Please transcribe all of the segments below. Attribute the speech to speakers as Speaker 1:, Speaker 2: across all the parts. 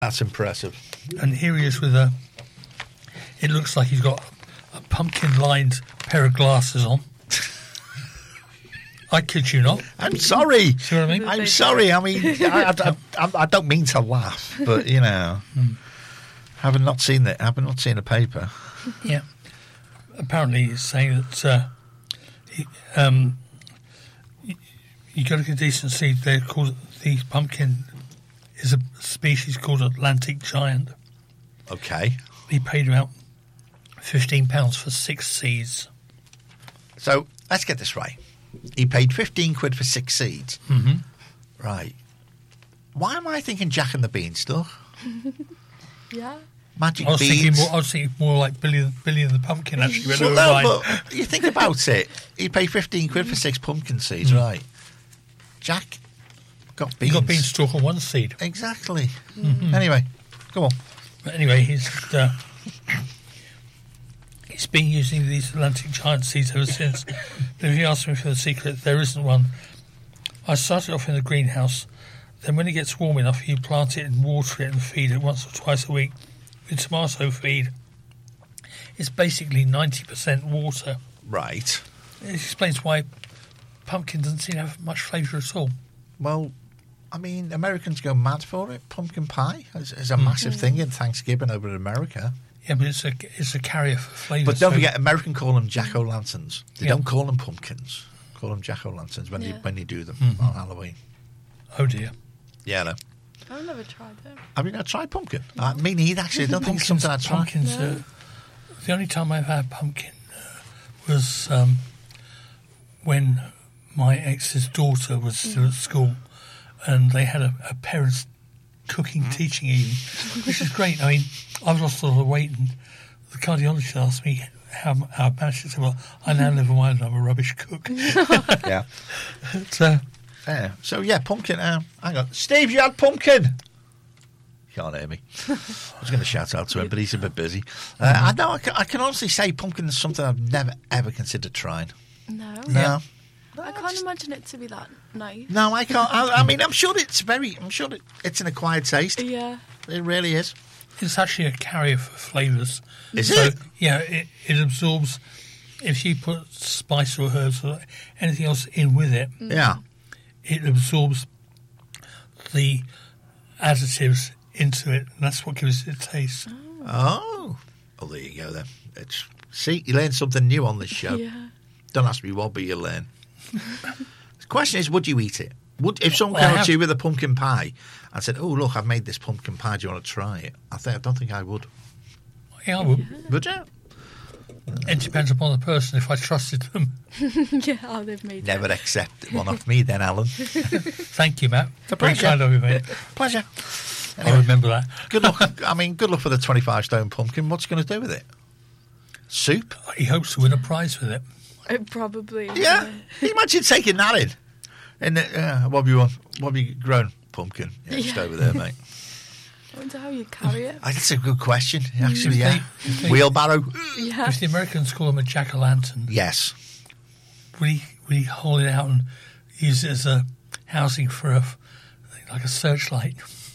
Speaker 1: That's impressive.
Speaker 2: And here he is with it looks like he's got a pumpkin-lined pair of glasses on. I kid you not.
Speaker 1: I'm sorry.
Speaker 2: See what I mean?
Speaker 1: I'm sorry. I mean, I don't mean to laugh, but, having not seen the paper.
Speaker 2: Yeah. Apparently he's saying that you got to get decent seed. They're called, the pumpkin is a species called Atlantic Giant.
Speaker 1: Okay.
Speaker 2: He paid about £15 for 6 seeds.
Speaker 1: So let's get this right. He paid 15 quid for 6 seeds.
Speaker 2: Mm-hmm.
Speaker 1: Right. Why am I thinking Jack and the Beanstalk?
Speaker 3: Yeah.
Speaker 1: Magic
Speaker 2: I was
Speaker 1: beans.
Speaker 2: thinking more like Billy and the Pumpkin, actually.
Speaker 1: Well, no, but you think about it. He paid 15 quid for 6 pumpkin seeds, right? Jack got beans.
Speaker 2: He got beanstalk on 1 seed.
Speaker 1: Exactly. Mm-hmm. Anyway, go on.
Speaker 2: But anyway, he's been using these Atlantic Giant seeds ever since. But if you ask me for the secret, there isn't one. I started off in the greenhouse. Then when it gets warm enough, you plant it and water it and feed it once or twice a week with tomato feed. It's basically 90% water.
Speaker 1: Right.
Speaker 2: It explains why pumpkin doesn't seem to have much flavour at all.
Speaker 1: Well, I mean, Americans go mad for it. Pumpkin pie is a massive thing in Thanksgiving over in America.
Speaker 2: Yeah, but it's a carrier for flavour.
Speaker 1: But don't forget, Americans call them jack-o'-lanterns. They don't call them pumpkins. Call them jack-o'-lanterns when you do them on Halloween.
Speaker 2: Oh dear.
Speaker 1: Yeah, no.
Speaker 3: I've never tried them.
Speaker 1: Have you not tried pumpkin? Me neither, actually. I don't think it's something I'd try.
Speaker 2: Pumpkins, the only time I've had pumpkin was when my ex's daughter was still at school, and they had a parents' cooking teaching evening, which is great. I mean, I've lost a lot of weight, and the cardiologist asked me how I managed it. Well, I now live in Ireland. I'm a rubbish cook.
Speaker 1: Yeah. So, pumpkin. Hang on. Steve, you had pumpkin? You can't hear me. I was going to shout out to him, but he's a bit busy. I know. I can honestly say pumpkin is something I've never, ever considered trying.
Speaker 3: No.
Speaker 1: No.
Speaker 3: I can't imagine it to be that nice.
Speaker 1: No, I can't. I mean, I'm sure it's an acquired taste.
Speaker 3: Yeah.
Speaker 1: It really is.
Speaker 2: It's actually a carrier for flavours.
Speaker 1: Is it?
Speaker 2: Yeah, it absorbs. If you put spice or herbs or anything else in with it, it absorbs the additives into it, and that's what gives it a taste.
Speaker 1: Oh, there you go then. See, you learn something new on this show.
Speaker 3: Yeah.
Speaker 1: Don't ask me what, but you learn. The question is, would you eat it? If someone came up to you with a pumpkin pie and said, "Oh, look, I've made this pumpkin pie. Do you want to try it?" I don't think I would.
Speaker 2: Yeah, I would.
Speaker 1: Would you?
Speaker 2: It depends upon the person. If I trusted them.
Speaker 3: Yeah, how they've made
Speaker 1: Never accept one off me, then, Alan.
Speaker 2: Thank you, Matt.
Speaker 1: It's a
Speaker 2: Very
Speaker 1: pleasure.
Speaker 2: kind of you, mate.
Speaker 1: Pleasure.
Speaker 2: Anyway, I remember that.
Speaker 1: Good luck. I mean, good luck for the 25-stone pumpkin. What's he going to do with it? Soup?
Speaker 2: He hopes to win a prize with it.
Speaker 3: Probably.
Speaker 1: Yeah. Imagine taking that in. And what have you grown? Pumpkin. Yeah, just over there, mate.
Speaker 3: I wonder how you carry it.
Speaker 1: That's a good question, actually,
Speaker 2: If they-
Speaker 1: Wheelbarrow?
Speaker 3: Yeah.
Speaker 2: If the Americans call him a jack-o'-lantern,
Speaker 1: Yes.
Speaker 2: would he hold it out and use it as a housing for like a searchlight?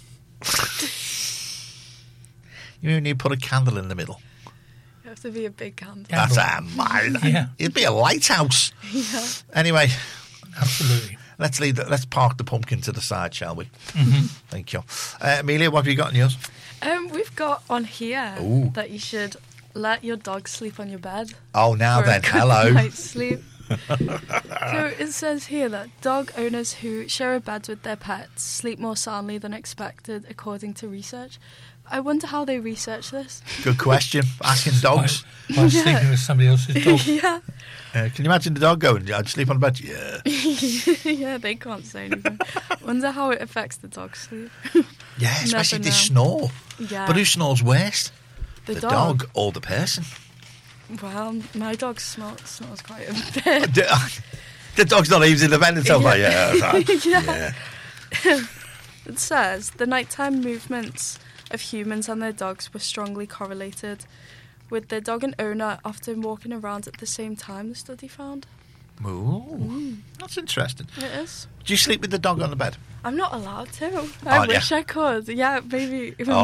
Speaker 1: You mean you put a candle in the middle?
Speaker 3: You have to be a big candle.
Speaker 2: Yeah.
Speaker 1: That's
Speaker 2: Yeah.
Speaker 1: It'd be a lighthouse.
Speaker 3: Yeah.
Speaker 1: Anyway,
Speaker 2: Absolutely.
Speaker 1: let's park the pumpkin to the side, shall we?
Speaker 2: Mm-hmm.
Speaker 1: Thank you. Amelia, what have you got in yours?
Speaker 3: We've got on here
Speaker 1: Ooh.
Speaker 3: that you should let your dog sleep on your bed.
Speaker 1: Oh, now
Speaker 3: for
Speaker 1: then,
Speaker 3: a good
Speaker 1: hello.
Speaker 3: night's sleep. So it says here that dog owners who share a bed with their pets sleep more soundly than expected, according to research. I wonder how they research this.
Speaker 1: Good question. Asking dogs.
Speaker 2: By sleeping with somebody else's dog.
Speaker 3: Yeah.
Speaker 1: Can you imagine the dog going, I'd sleep on the bed? Yeah.
Speaker 3: Yeah, they can't say anything. Wonder how it affects the dog's sleep.
Speaker 1: Yeah, especially if they
Speaker 3: know.
Speaker 1: snore.
Speaker 3: Yeah.
Speaker 1: But who snores worst?
Speaker 3: The
Speaker 1: dog or the person?
Speaker 3: Well, my dog snores quite a bit.
Speaker 1: The dog's not even in the bed until like, yeah, right.
Speaker 3: Yeah. It says the nighttime movements of humans and their dogs were strongly correlated, with their dog and owner often walking around at the same time, the study found.
Speaker 1: Ooh, that's interesting.
Speaker 3: It is.
Speaker 1: Do you sleep with the dog on the bed?
Speaker 3: I'm not allowed to. I wish I could. Yeah, maybe. Even